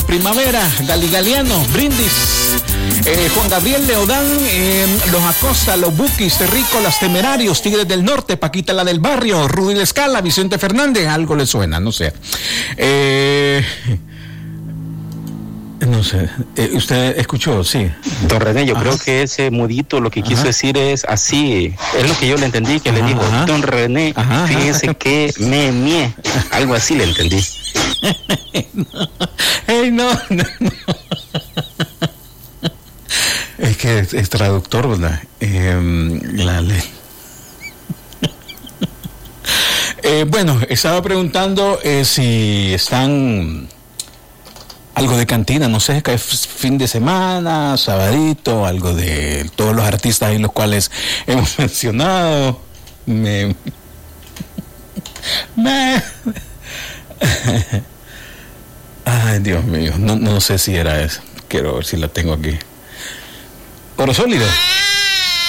Primavera, Gali Galiano, Brindis, Juan Gabriel Leodán, Los Acosta, Los Bukis, Terrico, Las Temerarios, Tigres del Norte, Paquita la del Barrio, Rudy La Escala, Vicente Fernández, algo le suena, no sé. No sé, ¿usted escuchó? Sí. Don René, yo creo que ese mudito lo que quiso decir es así, es lo que yo le entendí, que le dijo, Don René, fíjese que me, algo así le entendí. No. Es que es traductor, ¿verdad? Bueno, estaba preguntando si están... algo de cantina, no sé, que es fin de semana, sabadito, algo de todos los artistas en los cuales hemos mencionado. Ay, Dios mío, no sé si era eso. Quiero ver si la tengo aquí. Oro Sólido.